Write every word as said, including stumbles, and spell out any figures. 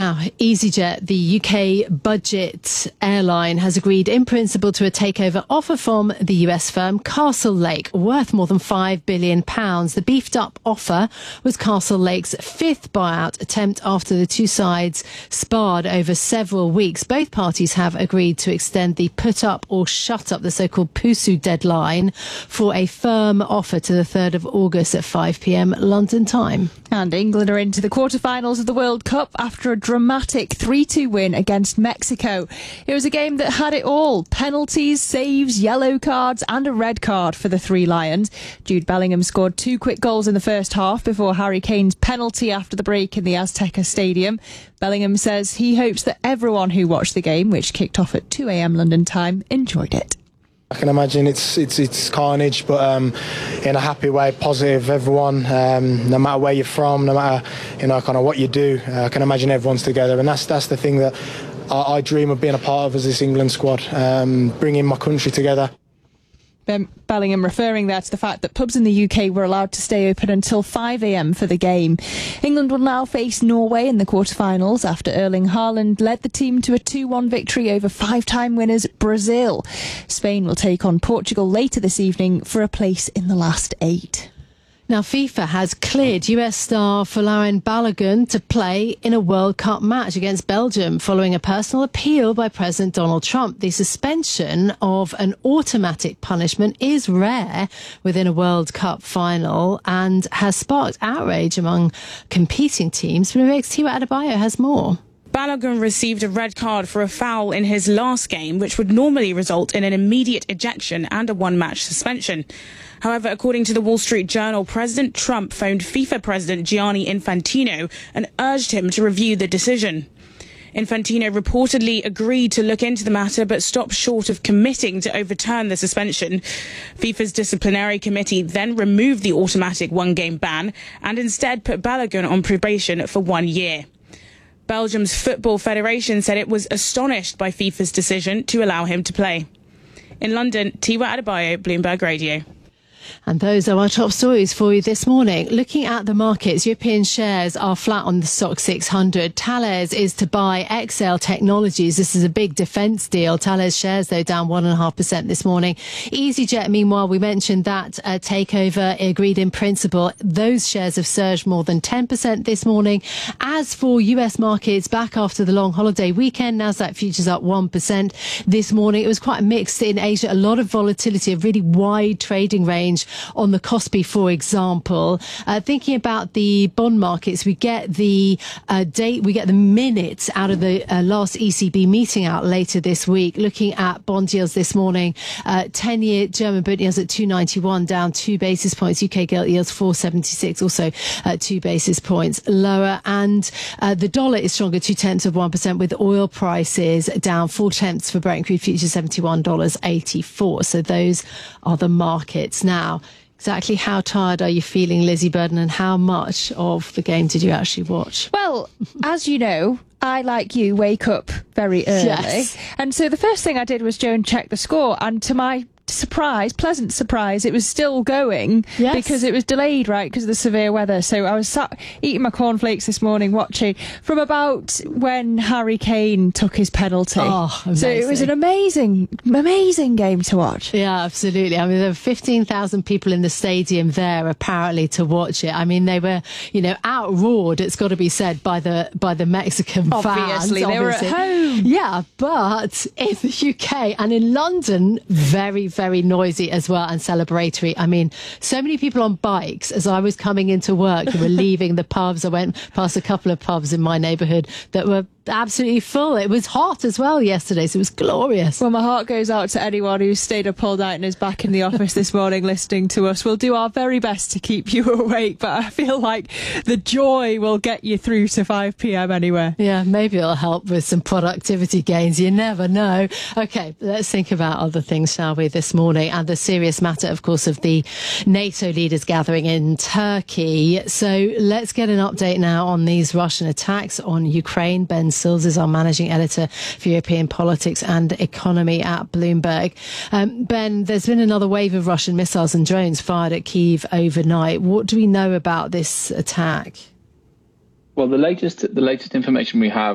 Now, EasyJet, the U K budget airline, has agreed in principle to a takeover offer from the U S firm Castlelake, worth more than five billion pounds. The beefed-up offer was Castlellake's fifth buyout attempt after the two sides sparred over several weeks. Both parties have agreed to extend the put-up or shut-up, the so-called P U S U deadline, for a firm offer to the third of August at five p m London time. And England are into the quarterfinals of the World Cup after a dramatic three two win against Mexico. It was a game that had it all: penalties, saves, yellow cards and a red card for the Three Lions. Jude Bellingham scored two quick goals in the first half before Harry Kane's penalty after the break in the Azteca Stadium. Bellingham says he hopes that everyone who watched the game, which kicked off at two a m London time, enjoyed it. I can imagine it's it's it's carnage, but um, in a happy way, positive. Everyone, um, no matter where you're from, no matter you know kind of what you do, uh, I can imagine everyone's together, and that's that's the thing that I, I dream of being a part of as this England squad, um, bringing my country together. Ben Bellingham referring there to the fact that pubs in the U K were allowed to stay open until five a m for the game. England will now face Norway in the quarterfinals after Erling Haaland led the team to a two one victory over five-time winners Brazil. Spain will take on Portugal later this evening for a place in the last eight. Now, FIFA has cleared U S star Folarin Balogun to play in a World Cup match against Belgium following a personal appeal by President Donald Trump. The suspension of an automatic punishment is rare within a World Cup final and has sparked outrage among competing teams. Bloomberg's Tiwa Adebayo has more. Balogun received a red card for a foul in his last game, which would normally result in an immediate ejection and a one-match suspension. However, according to the Wall Street Journal, President Trump phoned FIFA President Gianni Infantino and urged him to review the decision. Infantino reportedly agreed to look into the matter but stopped short of committing to overturn the suspension. FIFA's disciplinary committee then removed the automatic one-game ban and instead put Balogun on probation for one year. Belgium's Football Federation said it was astonished by FIFA's decision to allow him to play. In London, Tiwa Adebayo, Bloomberg Radio. And those are our top stories for you this morning. Looking at the markets, European shares are flat on the Stoxx six hundred. Thales is to buy Exail Technologies. This is a big defence deal. Thales shares, though, down one point five percent this morning. EasyJet, meanwhile, we mentioned that uh, takeover agreed in principle. Those shares have surged more than ten percent this morning. As for U S markets, back after the long holiday weekend, Nasdaq futures up one percent this morning. It was quite mixed in Asia. A lot of volatility, a really wide trading range on the Kospi, for example. Uh, thinking about the bond markets, we get the uh, date, we get the minutes out of the uh, last E C B meeting out later this week. Looking at bond yields this morning, uh, ten-year German bond yields at two ninety-one, down two basis points. U K gilt yields four seventy-six, also uh, two basis points lower. And uh, the dollar is stronger, two tenths of one percent, with oil prices down four tenths for Brent crude futures, seventy-one dollars eighty-four. So those are the markets now. Exactly how tired are you feeling, Lizzie Burden, and how much of the game did you actually watch? Well, as you know, I, like you, wake up very early. Yes. And so the first thing I did was go and check the score. And to my surprise, pleasant surprise, it was still going. Yes. Because it was delayed, right, because of the severe weather. So I was sat eating my cornflakes this morning, watching from about when Harry Kane took his penalty. Oh, amazing. So it was an amazing, amazing game to watch. Yeah, absolutely. I mean, there were fifteen thousand people in the stadium there, apparently, to watch it. I mean, they were, you know, outroared, it's got to be said, by the by the Mexican Obviously, fans. they were at home. Yeah, but in the U K and in London, very, very noisy as well and celebratory. I mean, so many people on bikes as I was coming into work who were leaving the pubs. I went past a couple of pubs in my neighbourhood that were absolutely full. It was hot as well yesterday, so it was glorious. Well, my heart goes out to anyone who stayed up all night and is back in the office this morning listening to us. We'll do our very best to keep you awake, but I feel like the joy will get you through to five p m anyway. Yeah, maybe it'll help with some productivity gains. You never know. Okay, let's think about other things, shall we, this morning, and the serious matter, of course, of the NATO leaders gathering in Turkey. So let's get an update now on these Russian attacks on Ukraine. Ben Sills is our managing editor for European politics and economy at Bloomberg. Um, Ben, there's been another wave of Russian missiles and drones fired at Kyiv overnight. What do we know about this attack? Well, the latest the latest information we have